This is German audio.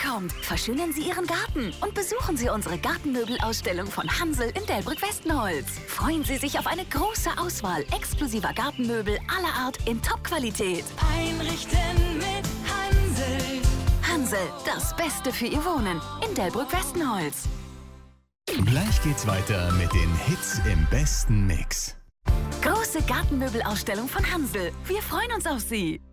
kommt. Verschönern Sie Ihren Garten und besuchen Sie unsere Gartenmöbelausstellung von Hansel in Delbrück-Westenholz. Freuen Sie sich auf eine große Auswahl exklusiver Gartenmöbel aller Art in Top-Qualität. Einrichten mit Hansel. Hansel, das Beste für Ihr Wohnen in Delbrück-Westenholz. Gleich geht's weiter mit den Hits im besten Mix. Große Gartenmöbelausstellung von Hansel. Wir freuen uns auf Sie.